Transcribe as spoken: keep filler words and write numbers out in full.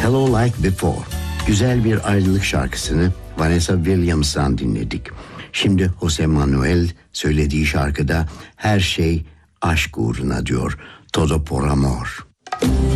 Hello Like Before. Güzel bir ayrılık şarkısını Vanessa Williams'tan dinledik. Şimdi Jose Manuel söylediği şarkıda her şey aşk uğruna diyor. Todo por amor.